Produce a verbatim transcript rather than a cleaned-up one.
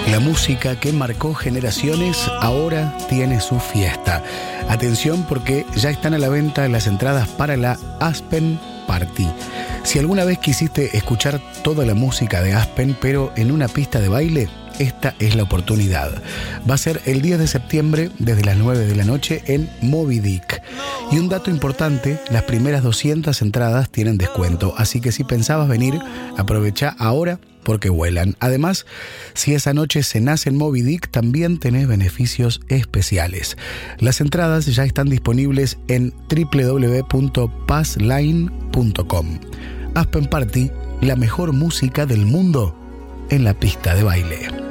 La música que marcó generaciones ahora tiene su fiesta. Atención, porque ya están a la venta las entradas para la Aspen Party. Si alguna vez quisiste escuchar toda la música de Aspen, pero en una pista de baile, esta es la oportunidad. Va a ser el diez de septiembre desde las nueve de la noche en Moby Dick. Y un dato importante, las primeras doscientas entradas tienen descuento, así que si pensabas venir, aprovecha ahora porque vuelan. Además, si esa noche cenás en Moby Dick, también tenés beneficios especiales. Las entradas ya están disponibles en doble u doble u doble u punto passline punto com. Aspen Party, la mejor música del mundo en la pista de baile.